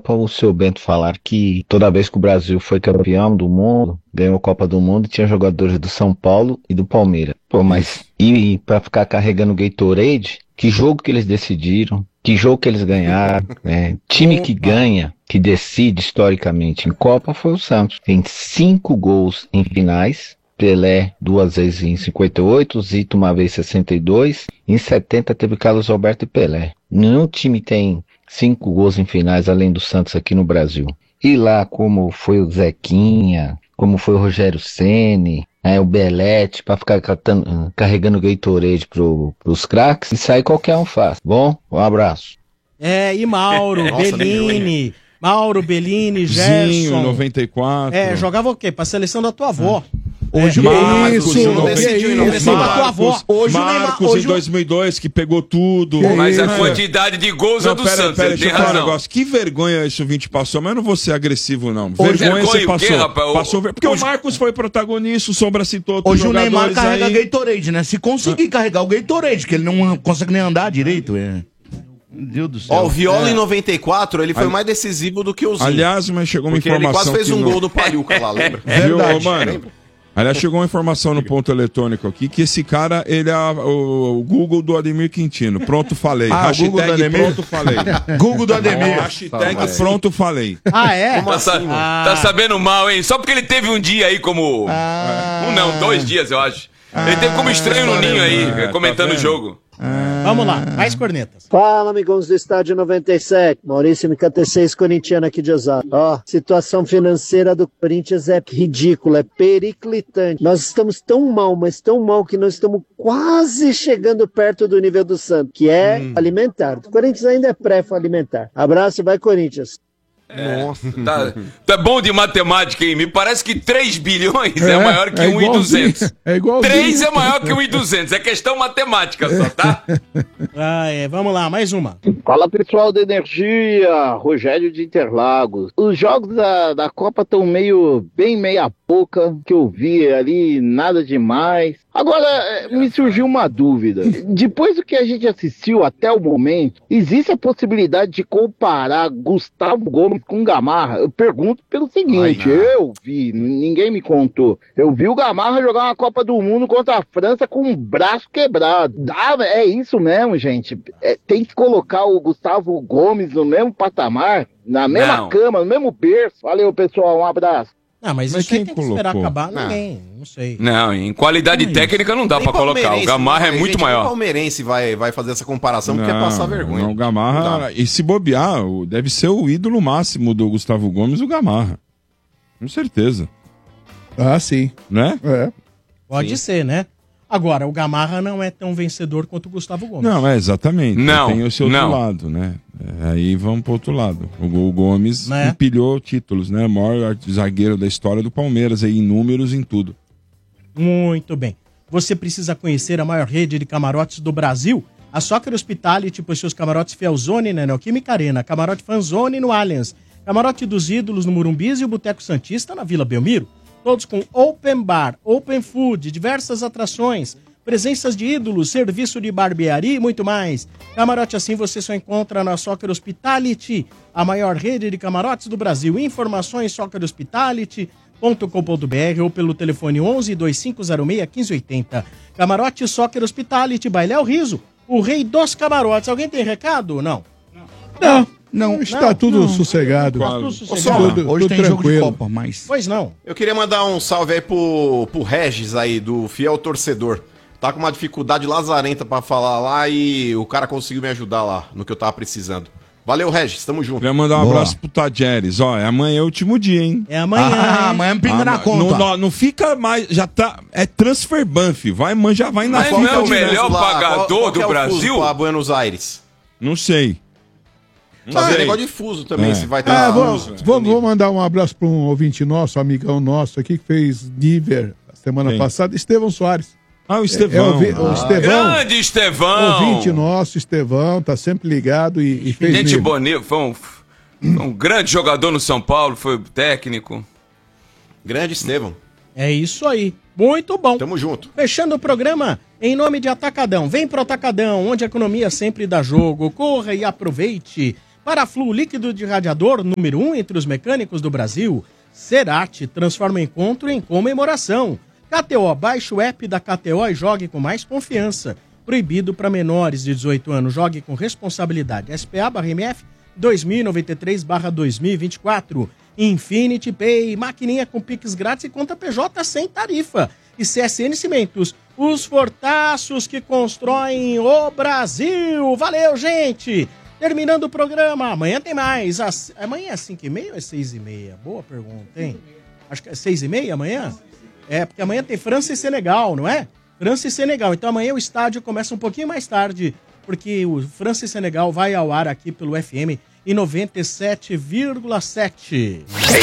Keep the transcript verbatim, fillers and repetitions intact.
Copa, o seu Bento falar que toda vez que o Brasil foi campeão do mundo, ganhou a Copa do Mundo, tinha jogadores do São Paulo e do Palmeiras. Pô, mas e pra ficar carregando Gatorade, que jogo que eles decidiram? Que jogo que eles ganharam? Né? Time que ganha, que decide historicamente em Copa foi o Santos. Tem cinco gols em finais. Pelé duas vezes em cinquenta e oito, Zito uma vez em sessenta e dois, em setenta teve Carlos Alberto e Pelé. Nenhum time tem cinco gols em finais além do Santos aqui no Brasil. E lá como foi o Zequinha, como foi o Rogério Ceni, né, o Belete, para ficar catando, carregando Gatorade pro, pros craques, e sai qualquer um faz. Bom, um abraço. É, e Mauro, Nossa, Bellini, Mauro, Bellini, Gerson. Zinho, noventa e quatro. É, jogava o quê? Pra seleção da tua avó. Ah. Hoje é, Marcos, isso, não decidiu em noventa e quatro. Tua avó. Hoje Marcos, Marcos hoje... em dois mil e dois, que pegou tudo. Pô, mas a quantidade de gols não, é do pera, Santos, pera, ele tem deixa eu falar razão. um negócio. Que vergonha esse ouvinte passou, mas eu não vou ser agressivo, não. Hoje, vergonha, vergonha você passou. Quê, rapaz? passou porque hoje... o Marcos foi protagonista, o Sombra citou outros hoje jogadores. Hoje o Neymar carrega aí... Gatorade, né? Se conseguir ah. carregar o Gatorade, que ele não consegue nem andar direito, é... Meu Deus do céu. Ó, o Viola é. em noventa e quatro, ele foi Ali... mais decisivo do que o Zinho. Aliás, mas chegou uma porque informação ele quase fez um no... gol do Pariuca lá, lembra? Verdade. Viu, mano? Lembra? Aliás, chegou uma informação no ponto eletrônico aqui que esse cara, ele é o, o Google do Ademir Quintino. Pronto, falei. Ah, hashtag Google do Ademir? Pronto, falei. Google do Ademir. Hashtag ah, pronto, falei. Ah, é? Tá, sa ah. tá sabendo mal, hein? Só porque ele teve um dia aí como... Ah. Um não, dois dias, eu acho. Ah. Ele teve como estranho no ninho aí, é, comentando tá o jogo. Ah. Vamos lá, mais cornetas. Fala, amigos do Estádio noventa e sete. Maurício M K T seis, corintiano aqui de Osasco. Ó, situação financeira do Corinthians é ridícula, é periclitante. Nós estamos tão mal, mas tão mal que nós estamos quase chegando perto do nível do Santos, que é hum. alimentar. O Corinthians ainda é pré-alimentar. Abraço, vai Corinthians. É, Nossa. Tá, tá bom de matemática, hein? Me parece que três bilhões é, é maior que é um e duzentos. É igual três é maior que um e duzentos. É questão matemática só, tá? Ah, é. Vamos lá, mais uma. Fala, pessoal da Energia. Rogério de Interlagos. Os jogos da, da Copa estão meio, bem meia boca, que eu vi ali, nada demais. Agora, me surgiu uma dúvida. Depois do que a gente assistiu até o momento, existe a possibilidade de comparar Gustavo Gomes com Gamarra? Eu pergunto pelo seguinte, Ai, eu vi, ninguém me contou, eu vi o Gamarra jogar uma Copa do Mundo contra a França com um braço quebrado. Ah, é isso mesmo, gente. É, tem que colocar o Gustavo Gomes no mesmo patamar, na mesma Não. cama, no mesmo berço. Valeu, pessoal, um abraço. Ah, mas, mas isso quem aí tem colocou? Que esperar acabar, não. ninguém, não sei. Não, em qualidade não técnica não dá Nem pra colocar, o Gamarra é muito gente, maior. O palmeirense vai, vai fazer essa comparação não, porque é passar vergonha. Não, o Gamarra, não e se bobear, deve ser o ídolo máximo do Gustavo Gomes, o Gamarra. Com certeza. Ah, sim. Né? É. Pode sim. ser, né? Agora, o Gamarra não é tão vencedor quanto o Gustavo Gomes. Não, é exatamente. Não, tem o seu outro não. lado, né? É, aí vamos pro outro lado. O, o Gomes né? empilhou títulos, né? O maior zagueiro da história do Palmeiras, aí, em números, em tudo. Muito bem. Você precisa conhecer a maior rede de camarotes do Brasil? A Soccer Hospitality possui seus camarotes Fielzone na Neoquímica Arena, Camarote Fanzone no Allianz, Camarote dos Ídolos no Murumbis e o Boteco Santista na Vila Belmiro. Todos com open bar, open food, diversas atrações, presenças de ídolos, serviço de barbearia e muito mais. Camarote assim você só encontra na Soccer Hospitality, a maior rede de camarotes do Brasil. Informações soccer hospitality ponto com ponto b r ou pelo telefone onze, dois cinco zero seis, um cinco oito zero. Camarote Soccer Hospitality, Bailéu Riso, o rei dos camarotes. Alguém tem recado? Não. Não. Não, está não, tudo, não. Sossegado. Está tudo sossegado. Tudo, Hoje tudo tem tranquilo. jogo de Copa, mas... Pois não. Eu queria mandar um salve aí pro, pro Regis aí, do Fiel Torcedor. Tá com uma dificuldade lazarenta pra falar lá e o cara conseguiu me ajudar lá, no que eu tava precisando. Valeu, Regis, tamo junto. Queria mandar um Boa. abraço pro Tadjeres. Ó, é amanhã é o último dia, hein? É amanhã. Ah, amanhã pinga ah, na conta. Não, não, não fica mais, já tá, é transfer ban, filho. Vai, já vai na Mas conta. não é o direto. melhor lá, pagador qual, qual do é o Brasil? Fuso pra Buenos Aires. Não sei. Não ah, é negócio de fuso também, é. se vai ter ah, um vou, fuso. Vou, vou mandar um abraço para um ouvinte nosso, amigão nosso aqui, que fez nível semana Sim. passada, Estevão Soares. Ah, o Estevão. É, é, o, ah, o Estevão. Grande Estevão! Ouvinte nosso, Estevão, tá sempre ligado e, e fez Gente nível. bonita, foi um, foi um grande jogador no São Paulo, foi técnico. Grande Estevão. É isso aí. Muito bom. Tamo junto. Fechando o programa, em nome de Atacadão. Vem pro Atacadão, onde a economia sempre dá jogo. Corra e aproveite. Paraflu, líquido de radiador número um entre os mecânicos do Brasil. Cerati, transforma encontro em comemoração. K T O, baixe o app da K T O e jogue com mais confiança. Proibido para menores de dezoito anos, jogue com responsabilidade. S P A barra M F dois mil e noventa e três barra dois mil e vinte e quatro. Infinity Pay, maquininha com Pix grátis e conta P J sem tarifa. E C S N Cimentos, os fortaços que constroem o Brasil. Valeu, gente! Terminando o programa, amanhã tem mais. As... Amanhã é cinco e meia ou é seis e meia? Boa pergunta, hein? Acho que é seis e meia amanhã? É, porque amanhã tem França e Senegal, não é? França e Senegal. Então amanhã o estádio começa um pouquinho mais tarde, porque o França e Senegal vai ao ar aqui pelo F M em noventa e sete vírgula sete.